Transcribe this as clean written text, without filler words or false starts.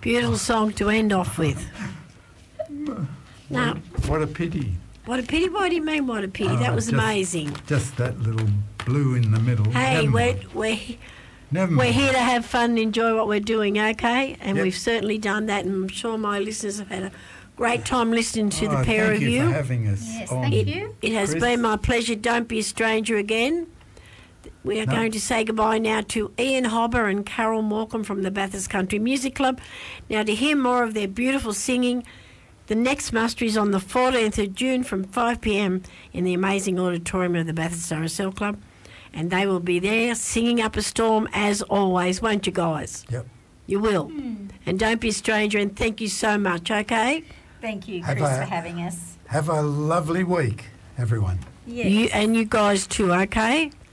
Beautiful song to end off with. Now, What a pity. what a pity. What do you mean, what a pity? That was amazing. Just that little blue in the middle. Hey, Never we're, mind. we're, Never we're mind. here to have fun and enjoy what we're doing, okay? And Yep. we've certainly done that, and I'm sure my listeners have had a great time listening to the pair thank of you you. for having us Yes, on. thank you. It has Chris? been my pleasure. Don't be a stranger again. We are No. going to say goodbye now to Ian Hobber and Carol Morecambe from the Bathurst Country Music Club. Now, to hear more of their beautiful singing, the next muster is on the 14th of June from 5 p.m. in the amazing auditorium of the Bathurst RSL Club. And they will be there singing up a storm as always, won't you guys? Yep. You will. And don't be a stranger, and thank you so much, okay? Thank you, Have Chris, a- for having us. Have a lovely week, everyone. Yes. You and you guys too, okay?